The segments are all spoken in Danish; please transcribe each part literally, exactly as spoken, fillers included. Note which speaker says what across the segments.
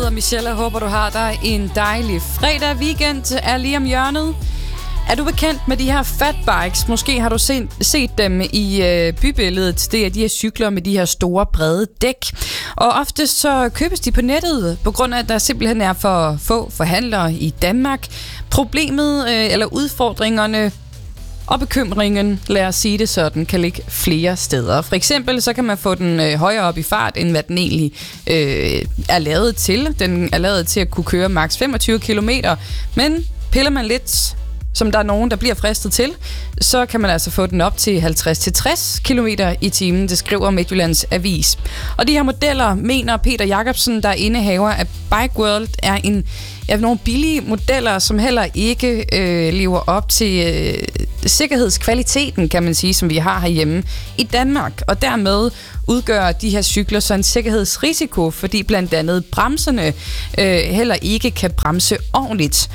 Speaker 1: hedder Michelle, og håber, du har dig en dejlig fredag. Weekend er lige om hjørnet. Er du bekendt med de her fatbikes? Måske har du set, set dem i øh, bybilledet. Det er de her cykler med de her store, brede dæk. Og ofte så købes de på nettet, på grund af, at der simpelthen er for få forhandlere i Danmark. Problemet øh, eller udfordringerne og bekymringen, lad os sige det sådan, kan ligge flere steder. For eksempel så kan man få den øh, højere op i fart, end hvad den egentlig øh, er lavet til. Den er lavet til at kunne køre maks femogtyve kilometer, men piller man lidt, som der er nogen, der bliver fristet til, så kan man altså få den op til halvtreds til tres kilometer i timen, det skriver Midtjyllands Avis. Og de her modeller, mener Peter Jacobsen, der er indehaver af Bike World, er en ja, nogle billige modeller, som heller ikke øh, lever op til øh, sikkerhedskvaliteten, kan man sige, som vi har herhjemme i Danmark. Og dermed udgør de her cykler så en sikkerhedsrisiko, fordi blandt andet bremserne øh, heller ikke kan bremse ordentligt.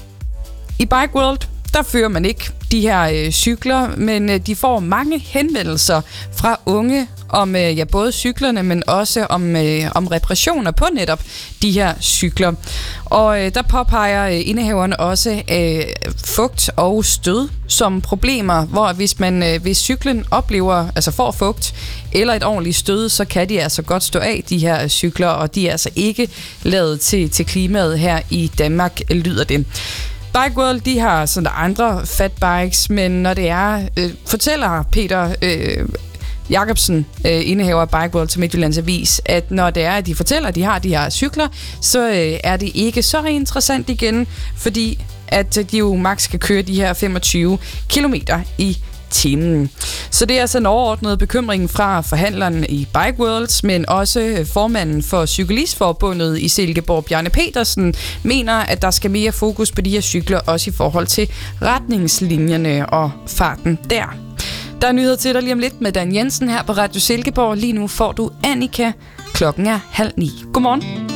Speaker 1: I Bike World, der fører man ikke de her øh, cykler, men øh, de får mange henvendelser fra unge om øh, ja, både cyklerne, men også om, øh, om reparationer på netop de her cykler. Og øh, der påpeger øh, indehaverne også øh, fugt og stød som problemer, hvor hvis man øh, hvis cyklen oplever, altså får fugt eller et ordentligt stød, så kan de altså godt stå af, de her cykler, og de er altså ikke lavet til, til klimaet her i Danmark, lyder det. Bike World, de har sådan andre fatbikes, men når det er, øh, fortæller Peter øh, Jacobsen, øh, indehaver af Bike World til Midtjyllands Avis, at når det er, at de fortæller, at de har de her cykler, så øh, er det ikke så interessant igen, fordi at de jo maks skal køre de her femogtyve kilometer i timen. Så det er altså en overordnet bekymring fra forhandleren i Bike World, men også formanden for Cyklistforbundet i Silkeborg, Bjarne Petersen, mener, at der skal mere fokus på de her cykler, også i forhold til retningslinjerne og farten der. Der er nyheder til dig lige om lidt med Dan Jensen her på Radio Silkeborg. Lige nu får du Annika. Klokken er halv ni. Godmorgen.